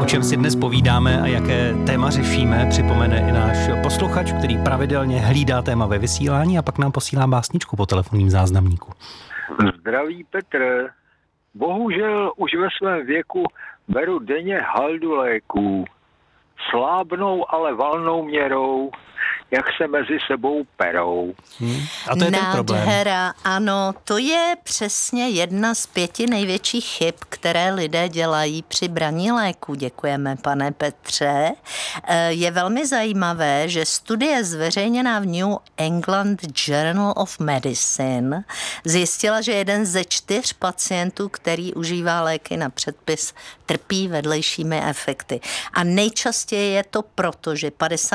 čem si dnes povídáme a jaké téma řešíme, připomene i náš posluchač, který pravidelně hlídá téma ve vysílání a pak nám posílá básničku po telefonním záznamníku. Zdraví Petr. Bohužel už ve svém věku beru denně haldu léků. Slábnou, ale valnou měrou, jak se mezi sebou perou. A to je ten problém. Nádhera, ano, to je přesně jedna z 5 největších chyb, které lidé dělají při braní léku. Děkujeme, pane Petře. Je velmi zajímavé, že studie zveřejněná v New England Journal of Medicine zjistila, že 1 ze 4 pacientů, který užívá léky na předpis, trpí vedlejšími efekty. A nejčastěji je to proto, že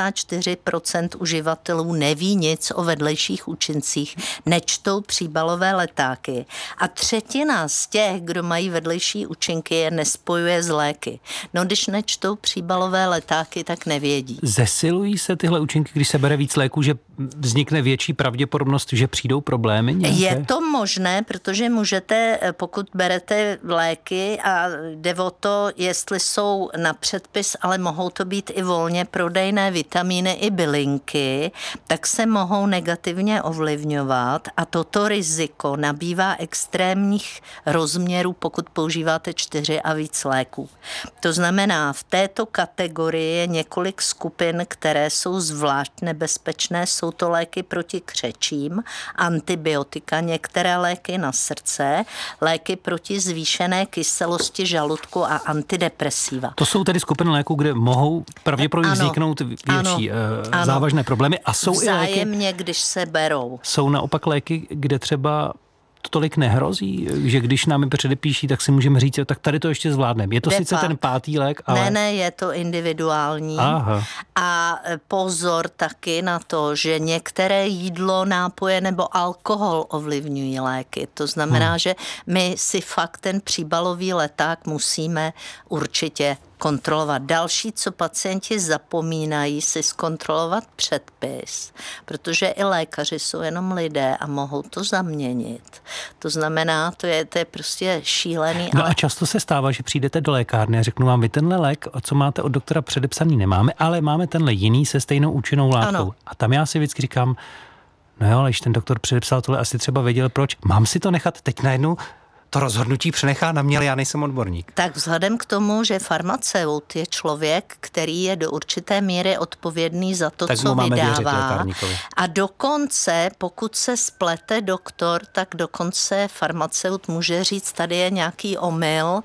54% uživatelů neví nic o vedlejších účincích, nečtou příbalové letáky. A 1/3 z těch, kdo mají vedlejší účinky, je nespojuje s léky. No, když nečtou příbalové letáky, tak nevědí. Zesilují se tyhle účinky, když se bere víc léků, že vznikne větší pravděpodobnost, že přijdou problémy nějaké? Je to možné, protože můžete, pokud berete léky a jde o to, jestli jsou na předpis, ale mohou to být i volně prodejné vitamíny i bylinky, tak se mohou negativně ovlivňovat a toto riziko nabývá extrémních rozměrů, pokud používáte 4 a víc léků. To znamená, v této kategorii je několik skupin, které jsou zvlášť nebezpečné. Jsou to léky proti křečím, antibiotika, některé léky na srdce, léky proti zvýšené kyselosti žaludku a antidepresiva. To jsou tedy skupiny léků, kde mohou pravděpodobně vzniknout větší závažné problémy a jsou vzájemně, i léky, když se berou. Jsou naopak léky, kde třeba to tolik nehrozí, že když nám je předepíší, tak si můžeme říct, tak tady to ještě zvládneme. Je to sice ten 5. lék, ale... Ne, je to individuální. Aha. A pozor taky na to, že některé jídlo, nápoje nebo alkohol ovlivňují léky. To znamená, že my si fakt ten příbalový leták musíme určitě kontrolovat. Další, co pacienti zapomínají, si zkontrolovat předpis, protože i lékaři jsou jenom lidé a mohou to zaměnit. To znamená, to je prostě šílený. No a často se stává, že přijdete do lékárny a řeknu vám, vy tenhle lék, co máte od doktora předepsaný, nemáme, ale máme tenhle jiný se stejnou účinnou látkou. Ano. A tam já si vždycky říkám, no jo, ale když ten doktor předepsal tohle, asi třeba věděl proč. Mám si to nechat teď najednou? To rozhodnutí přenechá na mě, ale já nejsem odborník. Tak vzhledem k tomu, že farmaceut je člověk, který je do určité míry odpovědný za to, tak co vydává. A dokonce, pokud se splete doktor, tak dokonce farmaceut může říct, tady je nějaký omyl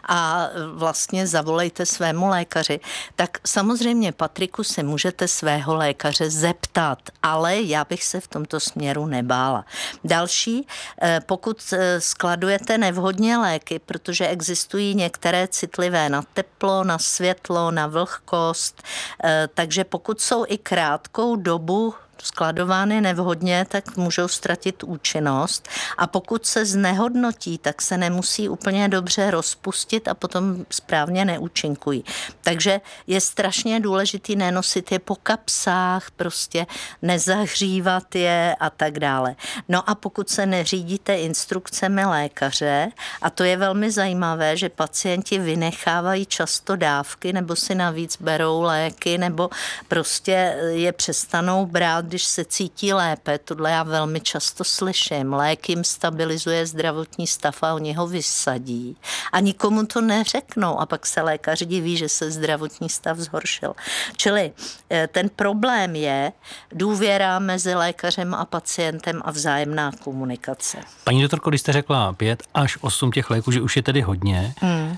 a vlastně zavolejte svému lékaři. Tak samozřejmě, Patriku, se můžete svého lékaře zeptat, ale já bych se v tomto směru nebála. Další, pokud skladujete nevhodně léky, protože existují některé citlivé na teplo, na světlo, na vlhkost, takže pokud jsou i krátkou dobu skladovány nevhodně, tak můžou ztratit účinnost a pokud se znehodnotí, tak se nemusí úplně dobře rozpustit a potom správně neúčinkují. Takže je strašně důležitý nenosit je po kapsách, prostě nezahřívat je a tak dále. No a pokud se neřídíte instrukcemi lékaře, a to je velmi zajímavé, že pacienti vynechávají často dávky nebo si navíc berou léky nebo prostě je přestanou brát, když se cítí lépe. Tohle já velmi často slyším. Lék jim stabilizuje zdravotní stav a oni ho vysadí. A nikomu to neřeknou. A pak se lékař diví, že se zdravotní stav zhoršil. Čili ten problém je důvěra mezi lékařem a pacientem a vzájemná komunikace. Paní doktorko, když jste řekla 5 až 8 těch léků, že už je tedy hodně,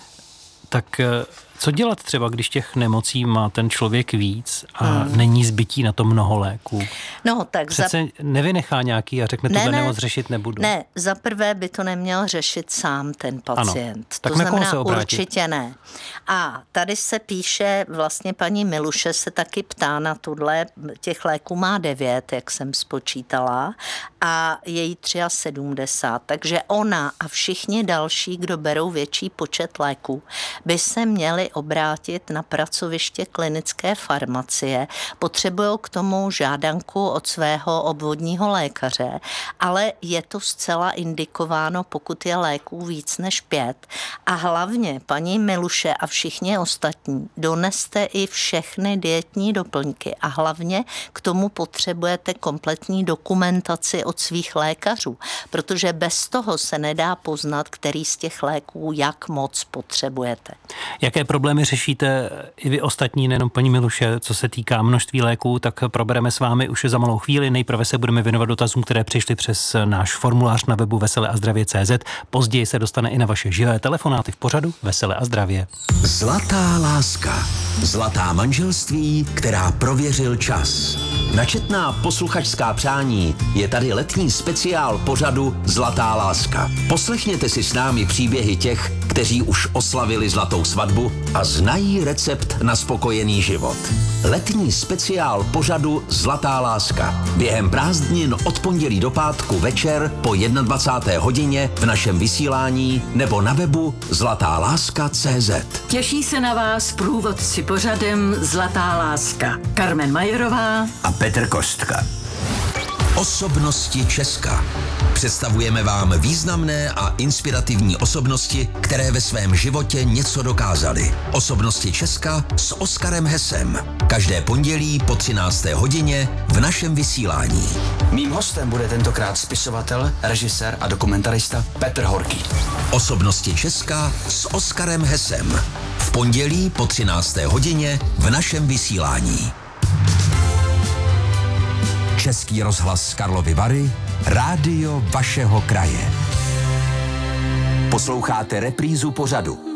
tak co dělat třeba, když těch nemocí má ten člověk víc a není zbytí na to mnoho léků? No, tak přece nevynechá nějaký a řekne, tuhle nemoc řešit nebudu. Ne, za prvé by to neměl řešit sám ten pacient. Ano, tak to znamená se určitě ne. A tady se píše, vlastně paní Miluše se taky ptá na tohle, těch léků má 9, jak jsem spočítala, a je jí 73, takže ona a všichni další, kdo berou větší počet léků, by se měli obrátit na pracoviště klinické farmacie. Potřebují k tomu žádanku od svého obvodního lékaře, ale je to zcela indikováno, pokud je léků víc než 5. A hlavně, paní Miluše a všichni ostatní, doneste i všechny dietní doplňky a hlavně k tomu potřebujete kompletní dokumentaci od svých lékařů, protože bez toho se nedá poznat, který z těch léků jak moc potřebujete. Jaké problémy řešíte i vy ostatní, nejenom paní Miluše, co se týká množství léků, tak probereme s vámi už za malou chvíli. Nejprve se budeme věnovat dotazům, které přišly přes náš formulář na webu veseleazdravě.cz. Později se dostane i na vaše živé telefonáty v pořadu Veselé a zdravě. Zlatá láska. Zlatá manželství, která prověřil čas. Na četná posluchačská přání je tady letní speciál pořadu Zlatá láska. Poslechněte si s námi příběhy těch, kteří už oslavili zlatou svatbu a znají recept na spokojený život. Letní speciál pořadu Zlatá láska. Během prázdnin od pondělí do pátku večer po 21. hodině v našem vysílání nebo na webu zlatáláska.cz. Těší se na vás průvodci pořadem Zlatá láska. Karmen Majerová a Petr Kostka. Osobnosti Česka. Představujeme vám významné a inspirativní osobnosti, které ve svém životě něco dokázaly. Osobnosti Česka s Oskarem Hesem. Každé pondělí po 13. hodině v našem vysílání. Mým hostem bude tentokrát spisovatel, režisér a dokumentarista Petr Horký. Osobnosti Česka s Oskarem Hesem. V pondělí po 13. hodině v našem vysílání. Český rozhlas Karlovy Vary, rádio vašeho kraje. Posloucháte reprízu pořadu